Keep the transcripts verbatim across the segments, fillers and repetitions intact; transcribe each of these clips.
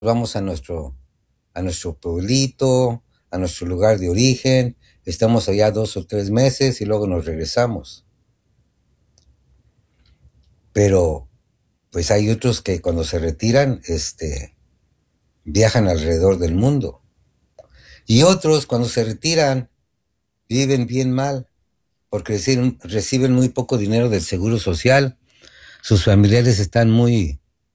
vamos a nuestro, a nuestro pueblito, a nuestro lugar de origen, estamos allá dos o tres meses y luego nos regresamos. Pero pues hay otros que cuando se retiran, este, viajan alrededor del mundo. Y otros cuando se retiran, viven bien mal, porque reciben, reciben muy poco dinero del seguro social. Sus familiares están muy,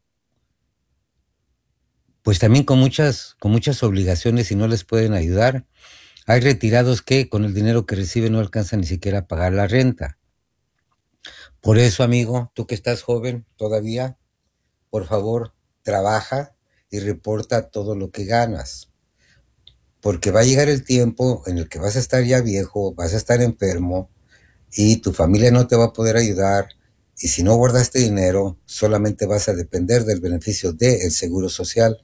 pues también con muchas, con muchas obligaciones y no les pueden ayudar. Hay retirados que con el dinero que reciben no alcanzan ni siquiera a pagar la renta. Por eso, amigo, tú que estás joven todavía, por favor, trabaja y reporta todo lo que ganas. Porque va a llegar el tiempo en el que vas a estar ya viejo, vas a estar enfermo y tu familia no te va a poder ayudar. Y si no guardaste dinero, solamente vas a depender del beneficio del seguro social.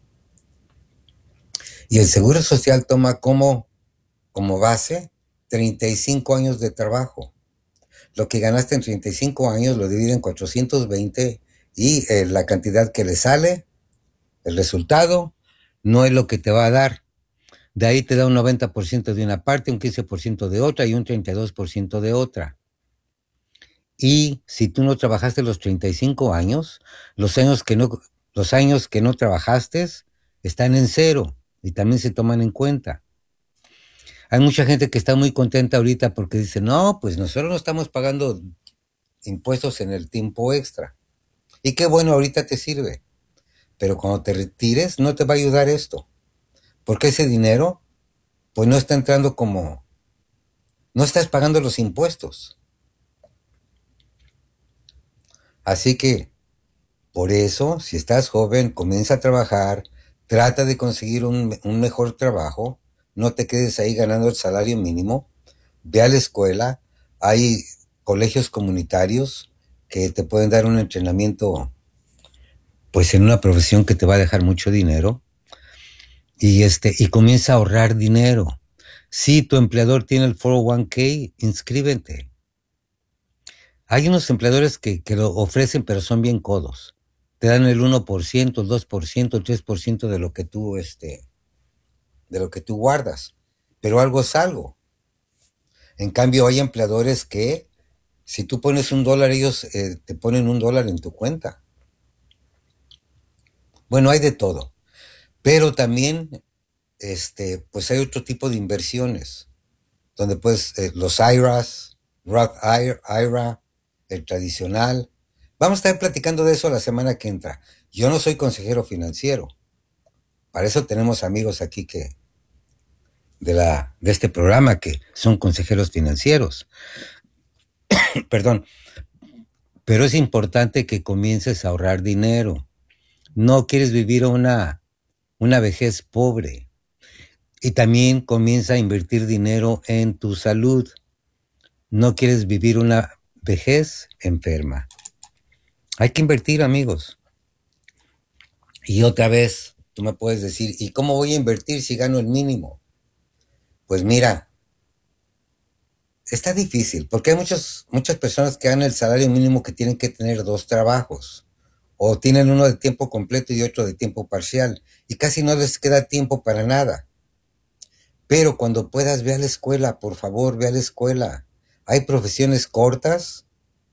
Y el seguro social toma como, como base treinta y cinco años de trabajo. Lo que ganaste en treinta y cinco años lo divide en cuatrocientos veinte y eh, la cantidad que le sale, el resultado, no es lo que te va a dar. De ahí te da un noventa por ciento de una parte, un quince por ciento de otra y un treinta y dos por ciento de otra. Y si tú no trabajaste los treinta y cinco años, los años que no, los años que no trabajaste están en cero y también se toman en cuenta. Hay mucha gente que está muy contenta ahorita porque dice, no, pues nosotros no estamos pagando impuestos en el tiempo extra. Y qué bueno, ahorita te sirve. Pero cuando te retires no te va a ayudar esto. Porque ese dinero, pues no está entrando como, no estás pagando los impuestos. Así que, por eso, si estás joven, comienza a trabajar, trata de conseguir un, un mejor trabajo, no te quedes ahí ganando el salario mínimo, ve a la escuela, hay colegios comunitarios que te pueden dar un entrenamiento pues en una profesión que te va a dejar mucho dinero y este y comienza a ahorrar dinero. Si tu empleador tiene el cuatro oh uno k, inscríbete. Hay unos empleadores que, que lo ofrecen, pero son bien codos. Te dan el uno por ciento, el dos por ciento, el tres por ciento de lo que tú, este, de lo que tú guardas. Pero algo es algo. En cambio, hay empleadores que, si tú pones un dólar, ellos eh, te ponen un dólar en tu cuenta. Bueno, hay de todo. Pero también, este, pues hay otro tipo de inversiones, donde pues eh, los I R As, Roth I R A, el tradicional. Vamos a estar platicando de eso la semana que entra. Yo no soy consejero financiero. Para eso tenemos amigos aquí que de la de este programa que son consejeros financieros. Perdón, pero es importante que comiences a ahorrar dinero. No quieres vivir una una vejez pobre. Y también comienza a invertir dinero en tu salud. No quieres vivir una vejez enferma. Hay que invertir, amigos. Y otra vez, tú me puedes decir, ¿y cómo voy a invertir si gano el mínimo? Pues mira, está difícil, porque hay muchas, muchas personas que ganan el salario mínimo que tienen que tener dos trabajos, o tienen uno de tiempo completo y otro de tiempo parcial, y casi no les queda tiempo para nada. Pero cuando puedas, ve a la escuela, por favor, ve a la escuela. Hay profesiones cortas,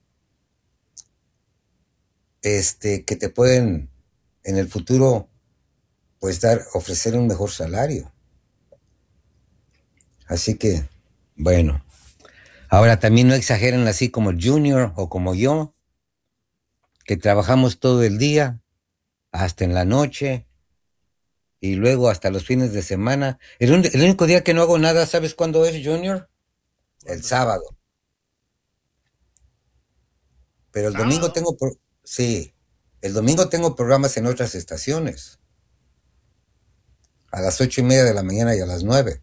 este, que te pueden en el futuro pues dar, ofrecer un mejor salario. Así que, bueno. Ahora también no exageren así como el Junior o como yo, que trabajamos todo el día, hasta en la noche, y luego hasta los fines de semana. El, un, el único día que no hago nada, ¿sabes cuándo es, Junior? El ¿Cuándo? sábado. Pero el domingo ¿Sábado? tengo, pro- sí, el domingo tengo programas en otras estaciones, a las ocho y media de la mañana y a las nueve.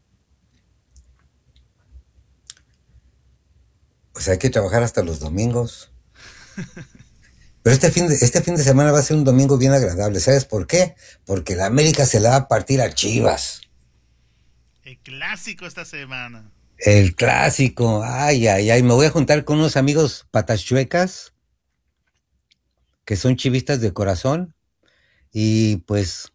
O sea, hay que trabajar hasta los domingos. Pero este fin, de, este fin de semana va a ser un domingo bien agradable. ¿Sabes por qué? Porque la América se la va a partir a Chivas. El clásico esta semana. El clásico. Ay, ay, ay. Me voy a juntar con unos amigos patas chuecas, que son chivistas de corazón. Y pues